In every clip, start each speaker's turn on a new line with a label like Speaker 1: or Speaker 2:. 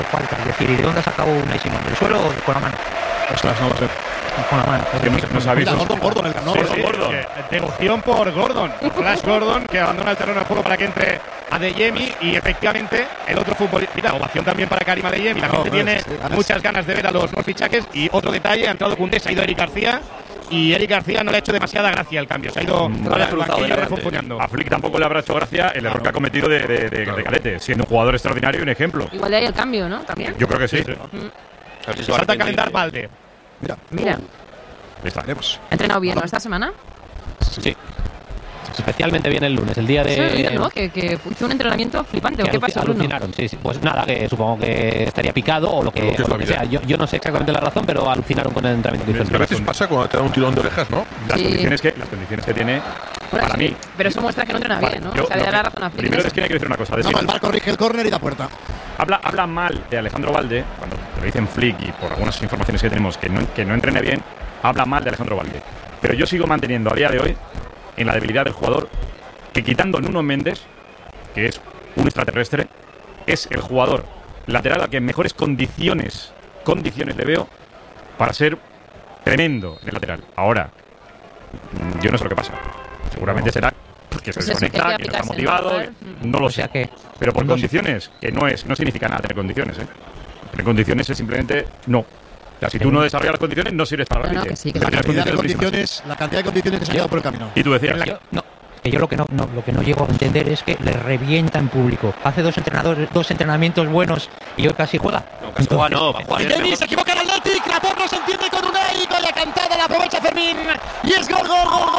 Speaker 1: falta. Es decir, ¿y de dónde ha sacado Unai Simón? ¿Del suelo o con la mano?
Speaker 2: Ostras, no lo sé.
Speaker 1: Con la mano.
Speaker 3: No sabéis.
Speaker 2: Gordon, el ganador.
Speaker 3: Gordon.
Speaker 4: Devoción por Gordon. Flash Gordon, que abandona el terreno de juego para que entre Adeyemi. Y efectivamente, el otro futbolista. Mira, ovación también para Karim Adeyemi. La gente tiene muchas ganas de ver a los nuevos fichajes. Y otro detalle: ha entrado Koundé, se ha ido Eric García. Y Eric García no le ha hecho demasiada gracia el cambio. Se ha ido al banquillo refunfuñando.
Speaker 3: A Flick tampoco le habrá hecho gracia el error que ha cometido de Galete, siendo un jugador extraordinario y un ejemplo.
Speaker 5: Igual de ahí el cambio, ¿no? También.
Speaker 3: Yo creo que sí.
Speaker 4: Salta a calentar Valde.
Speaker 5: Mira.
Speaker 3: Ahí está.
Speaker 5: ¿Ha entrenado bien, ¿no? Esta semana?
Speaker 6: Sí. Especialmente bien el lunes, el día de...
Speaker 5: Sí, ¿no? Que fue un entrenamiento flipante. ¿O qué pasó, Bruno?
Speaker 6: Alucinaron, sí. Pues nada, que supongo que estaría picado o lo que sea. Yo no sé exactamente la razón, pero alucinaron con el entrenamiento
Speaker 2: diferente. A veces pasa cuando te da un tirón de orejas, ¿no?
Speaker 3: Las condiciones que tiene, para mí...
Speaker 5: Pero eso muestra que no entrena bien, ¿no? O sea, le da la razón a Flick.
Speaker 3: Primero es que hay que decir una cosa.
Speaker 2: El VAR corrige el córner y da puerta.
Speaker 3: Habla mal de Alejandro Valde, cuando te lo dicen Flick y por algunas informaciones que tenemos que no entrene bien, habla mal de Alejandro Valde. Pero yo sigo manteniendo a día de hoy en la debilidad del jugador que, quitando a Nuno Méndez, que es un extraterrestre, es el jugador lateral al que en mejores condiciones le veo para ser tremendo en el lateral. Ahora, yo no sé lo que pasa. Seguramente será porque se desconecta, que no está motivado, no lo sé. Pero por condiciones, que no significa nada tener condiciones, ¿eh? Tener condiciones es simplemente no. O sea, si tú no desarrollas las condiciones, no sirves para la
Speaker 5: No, que sí, que
Speaker 2: la cantidad de condiciones que se ha quedado por el camino.
Speaker 3: Y tú decías.
Speaker 1: Yo lo que no llego a entender es que le revienta en público. Hace dos entrenamientos buenos y hoy casi juega.
Speaker 7: No, casi juega no, va a jugar.
Speaker 2: Adeyemi se equivoca el Athletic, la porra se entiende con Unai, vaya cantada, la aprovecha Fermín y es gol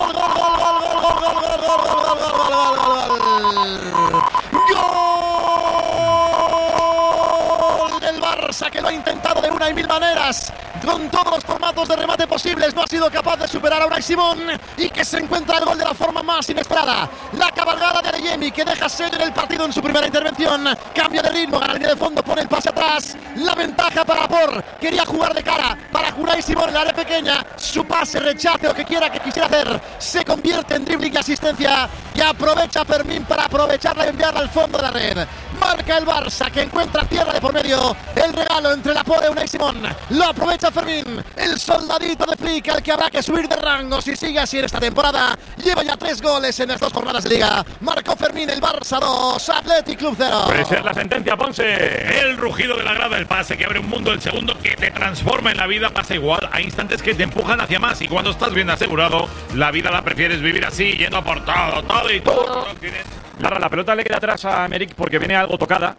Speaker 2: del Barça, que lo ha intentado de una y mil maneras, con todos los formatos de remate posibles, no ha sido capaz de superar a Unai Simón y que se encuentra el gol de la forma más inesperada. La cabalgada de Adeyemi, que deja sello en el partido en su primera intervención, cambia de ritmo, gana la línea de fondo, pone el pase atrás, la ventaja para Por, quería jugar de cara para Unai Simón en la área pequeña, su pase, rechace o que quisiera hacer, se convierte en dribbling y asistencia y aprovecha Fermín para aprovecharla y enviarla al fondo de la red. Marca el Barça, que encuentra tierra de por medio, el regalo entre la Por y Unai Simón, lo aprovecha Fermín, el soldadito de Flick, al que habrá que subir de rango si sigue así en esta temporada. Lleva ya 3 goles en las 2 jornadas de liga. Marcó Fermín, el Barça 2, Athletic Club 0.
Speaker 3: Puede ser la sentencia, Ponce.
Speaker 8: El rugido de la grada, el pase que abre un mundo, el segundo que te transforma en la vida. Pasa igual, hay instantes que te empujan hacia más, y cuando estás bien asegurado, la vida la prefieres vivir así, yendo a por todo y todo.
Speaker 3: La pelota le queda atrás a Emerick porque viene algo tocada.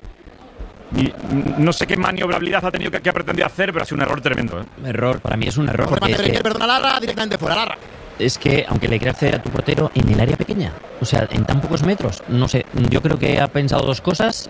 Speaker 3: Y no sé qué maniobrabilidad ha tenido que ha pretendido hacer, pero ha sido un error tremendo, ¿eh?
Speaker 6: Error, para mí es un error.
Speaker 2: Perdona, Larra, directamente fuera, Larra.
Speaker 6: Es que, aunque le quiera hacer a tu portero en el área pequeña, o sea, en tan pocos metros, no sé, yo creo que ha pensado 2 cosas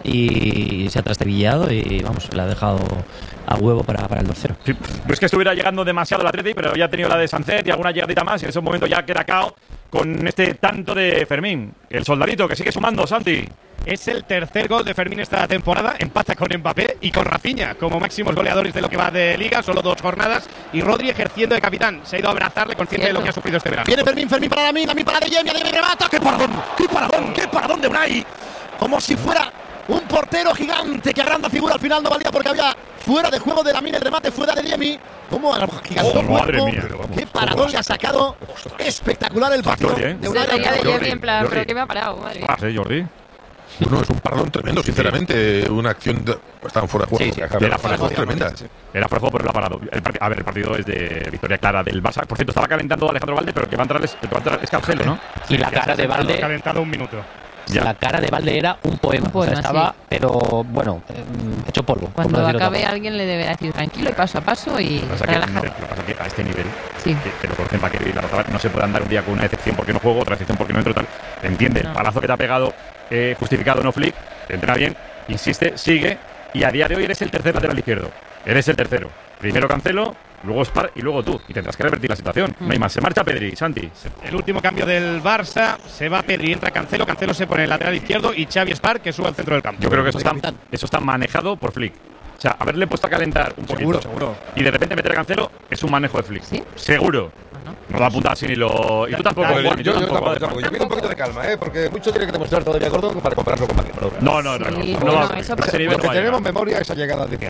Speaker 6: y se ha trastabillado y, vamos, le ha dejado a huevo para el 2-0.
Speaker 3: Sí, no es que estuviera llegando demasiado el Atleti, pero ya ha tenido la de Sancet y alguna llegadita más, y en ese momento ya queda cao con este tanto de Fermín. El soldadito que sigue sumando, Santi.
Speaker 4: Es el tercer gol de Fermín esta temporada. Empata con Mbappé y con Rafinha como máximos goleadores de lo que va de liga. Solo 2 jornadas. Y Rodri ejerciendo de capitán. Se ha ido a abrazarle, consciente de lo que ha sufrido este verano.
Speaker 2: Viene Fermín para Lamine para Adeyemi remata. ¡Qué paradón de Unai! Como si fuera un portero gigante que agranda figura. Al final no valía porque había fuera de juego de Lamine, el remate fuera de Adeyemi. Como gigantó
Speaker 3: madre mía,
Speaker 2: qué paradón le ha sacado. Espectacular el partido
Speaker 3: de
Speaker 5: Unai. Adeyemi en plan, pero que me ha parado, madre.
Speaker 3: Jordi.
Speaker 2: Bueno, es un paradón tremendo, sinceramente. Una acción estaban fuera de juego.
Speaker 3: Sí, era fuera de juego,
Speaker 2: tremenda.
Speaker 3: Era fuera de juego, pero lo ha parado. El partido es de victoria clara del Barça. Por cierto, estaba calentando Alejandro Valde, pero el que va a entrar es Cancelo, ¿no?
Speaker 6: Y la cara de Valde.
Speaker 4: Calentado un minuto.
Speaker 6: Ya. La cara de Valde era un poema. O sea, estaba, sí, pero bueno, hecho polvo.
Speaker 5: Cuando acabe alguien le debe decir tranquilo y paso a paso y relájate.
Speaker 3: Lo que pasa es que a este nivel,
Speaker 5: sí,
Speaker 3: que lo conocen para que la Rozabal no se puede andar un día con una excepción porque no juego, otra excepción porque no entro, tal. Entiende, el palazo que te ha pegado, justificado, no Flick, te entrena bien, insiste, sigue, y a día de hoy eres el tercer lateral izquierdo. Eres el tercero. Primero Cancelo, luego Spar y luego tú. Y tendrás que revertir la situación. No hay más. Se marcha Pedri, Santi.
Speaker 4: El último cambio del Barça. Se va Pedri, entra Cancelo. Cancelo se pone en el lateral izquierdo y Xavi Spar, que sube al centro del campo.
Speaker 3: Yo creo que eso está manejado por Flick. O sea, haberle puesto a calentar un poquito
Speaker 2: seguro.
Speaker 3: Y de repente meter a Cancelo es un manejo de Flick.
Speaker 5: ¿Sí?
Speaker 3: Seguro. No va a apuntar así ni lo... Y tú tampoco, Juan.
Speaker 9: Yo tampoco. Yo pido un poquito de calma, porque mucho tiene que demostrar todavía Gordon para compararlo con Valde.
Speaker 3: No.
Speaker 5: Sí,
Speaker 3: No va a
Speaker 5: eso
Speaker 3: ese nivel.
Speaker 9: Lo que
Speaker 3: no va a
Speaker 9: tenemos
Speaker 3: llegar.
Speaker 9: memoria es esa llegada de